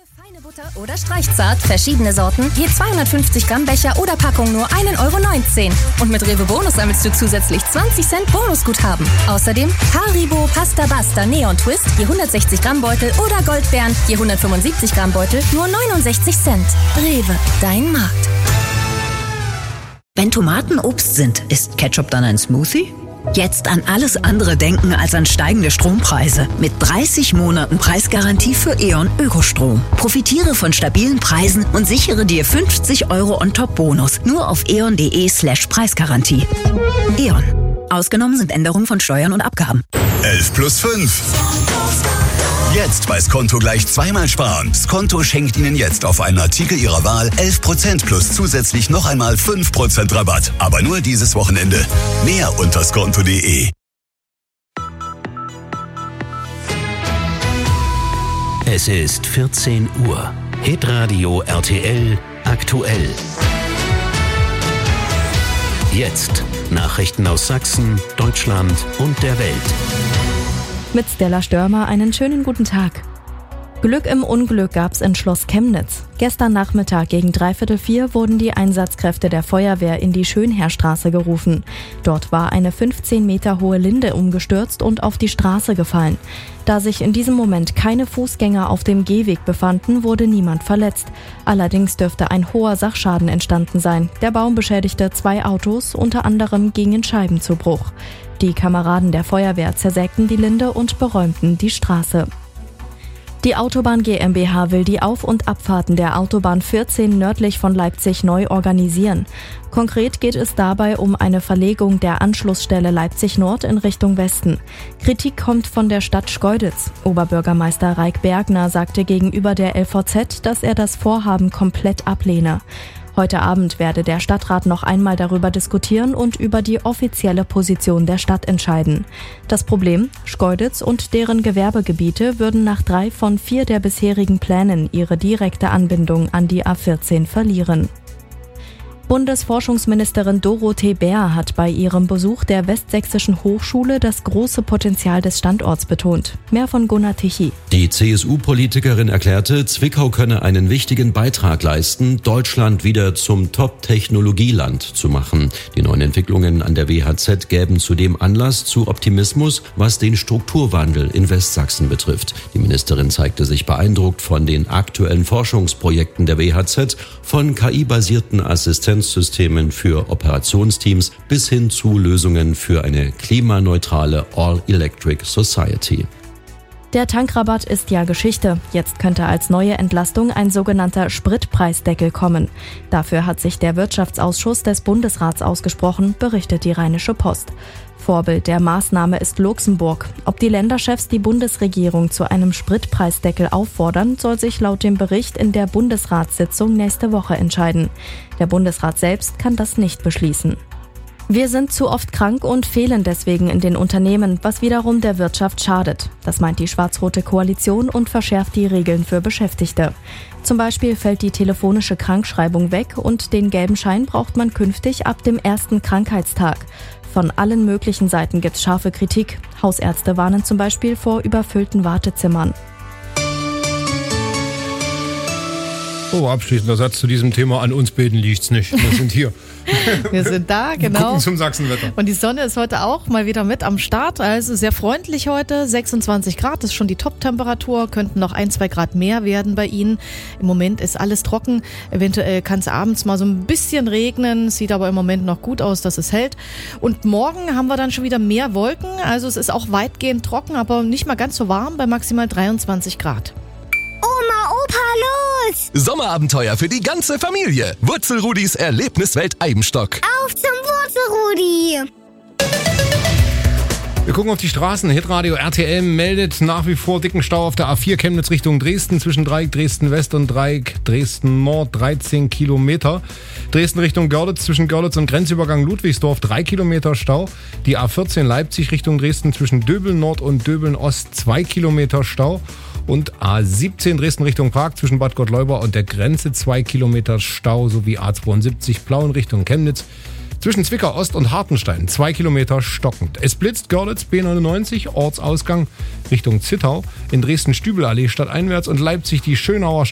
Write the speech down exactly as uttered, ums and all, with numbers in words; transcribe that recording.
Feine Butter oder Streichzart, verschiedene Sorten, je zweihundertfünfzig Gramm Becher oder Packung nur ein Euro neunzehn. Und mit Rewe Bonus sammelst du zusätzlich zwanzig Cent Bonusguthaben. Außerdem Haribo Pasta Basta Neon Twist, je hundertsechzig Gramm Beutel oder Goldbeeren, je hundertfünfundsiebzig Gramm Beutel, nur neunundsechzig Cent. Rewe, dein Markt. Wenn Tomaten Obst sind, ist Ketchup dann ein Smoothie? Jetzt an alles andere denken als an steigende Strompreise. Mit dreißig Monaten Preisgarantie für E.ON Ökostrom. Profitiere von stabilen Preisen und sichere dir fünfzig Euro on top Bonus. Nur auf eon.de slash Preisgarantie. E.ON. Ausgenommen sind Änderungen von Steuern und Abgaben. elf plus fünf. Jetzt bei Skonto gleich zweimal sparen. Skonto schenkt Ihnen jetzt auf einen Artikel Ihrer Wahl elf Prozent plus zusätzlich noch einmal fünf Prozent Rabatt. Aber nur dieses Wochenende. Mehr unter skonto punkt de. Es ist vierzehn Uhr. Hitradio R T L aktuell. Jetzt Nachrichten aus Sachsen, Deutschland und der Welt. Mit Stella Störmer einen schönen guten Tag. Glück im Unglück gab's in Schloss Chemnitz. Gestern Nachmittag gegen dreiviertel vier wurden die Einsatzkräfte der Feuerwehr in die Schönherrstraße gerufen. Dort war eine fünfzehn Meter hohe Linde umgestürzt und auf die Straße gefallen. Da sich in diesem Moment keine Fußgänger auf dem Gehweg befanden, wurde niemand verletzt. Allerdings dürfte ein hoher Sachschaden entstanden sein. Der Baum beschädigte zwei Autos, unter anderem gingen Scheiben zu Bruch. Die Kameraden der Feuerwehr zersägten die Linde und beräumten die Straße. Die Autobahn GmbH will die Auf- und Abfahrten der Autobahn vierzehn nördlich von Leipzig neu organisieren. Konkret geht es dabei um eine Verlegung der Anschlussstelle Leipzig Nord in Richtung Westen. Kritik kommt von der Stadt Schkeuditz. Oberbürgermeister Raik Bergner sagte gegenüber der L V Z, dass er das Vorhaben komplett ablehne. Heute Abend werde der Stadtrat noch einmal darüber diskutieren und über die offizielle Position der Stadt entscheiden. Das Problem: Schkeuditz und deren Gewerbegebiete würden nach drei von vier der bisherigen Plänen ihre direkte Anbindung an die A vierzehn verlieren. Bundesforschungsministerin Dorothee Bär hat bei ihrem Besuch der Westsächsischen Hochschule das große Potenzial des Standorts betont. Mehr von Gunnar Tichy. Die C S U-Politikerin erklärte, Zwickau könne einen wichtigen Beitrag leisten, Deutschland wieder zum Top-Technologieland zu machen. Die neuen Entwicklungen an der W H Z gäben zudem Anlass zu Optimismus, was den Strukturwandel in Westsachsen betrifft. Die Ministerin zeigte sich beeindruckt von den aktuellen Forschungsprojekten der W H Z, von K I-basierten Assistenzsystemen für Operationsteams bis hin zu Lösungen für eine klimaneutrale All-Electric Society. Der Tankrabatt ist ja Geschichte. Jetzt könnte als neue Entlastung ein sogenannter Spritpreisdeckel kommen. Dafür hat sich der Wirtschaftsausschuss des Bundesrats ausgesprochen, berichtet die Rheinische Post. Vorbild der Maßnahme ist Luxemburg. Ob die Länderchefs die Bundesregierung zu einem Spritpreisdeckel auffordern, soll sich laut dem Bericht in der Bundesratssitzung nächste Woche entscheiden. Der Bundesrat selbst kann das nicht beschließen. Wir sind zu oft krank und fehlen deswegen in den Unternehmen, was wiederum der Wirtschaft schadet. Das meint die schwarz-rote Koalition und verschärft die Regeln für Beschäftigte. Zum Beispiel fällt die telefonische Krankschreibung weg und den gelben Schein braucht man künftig ab dem ersten Krankheitstag. Von allen möglichen Seiten gibt's scharfe Kritik. Hausärzte warnen zum Beispiel vor überfüllten Wartezimmern. Oh, abschließender Satz zu diesem Thema. An uns beiden liegt's nicht. Wir sind hier. Wir sind da, genau. Wir gucken zum Sachsenwetter. Und die Sonne ist heute auch mal wieder mit am Start. Also sehr freundlich heute. sechsundzwanzig Grad ist schon die Top-Temperatur. Könnten noch ein, zwei Grad mehr werden bei Ihnen. Im Moment ist alles trocken. Eventuell kann es abends mal so ein bisschen regnen. Sieht aber im Moment noch gut aus, dass es hält. Und morgen haben wir dann schon wieder mehr Wolken. Also es ist auch weitgehend trocken, aber nicht mal ganz so warm bei maximal dreiundzwanzig Grad. Oma, Opa, los! Sommerabenteuer für die ganze Familie. Wurzelrudis Erlebniswelt Eibenstock. Auf zum Wurzelrudi! Wir gucken auf die Straßen. Hitradio R T L meldet nach wie vor dicken Stau auf der A vier Chemnitz Richtung Dresden zwischen Dreieck Dresden-West und Dreieck Dresden-Nord, dreizehn Kilometer. Dresden Richtung Görlitz zwischen Görlitz und Grenzübergang Ludwigsdorf, drei Kilometer Stau. Die A vierzehn Leipzig Richtung Dresden zwischen Döbeln-Nord und Döbeln-Ost, zwei Kilometer Stau. Und A siebzehn Dresden Richtung Prag zwischen Bad Gottleuba und der Grenze, zwei Kilometer Stau, sowie A zweiundsiebzig Plauen Richtung Chemnitz. Zwischen Zwickau Ost und Hartenstein, zwei Kilometer stockend. Es blitzt Görlitz B neunundneunzig, Ortsausgang Richtung Zittau. In Dresden Stübelallee stadteinwärts und Leipzig die Schönauer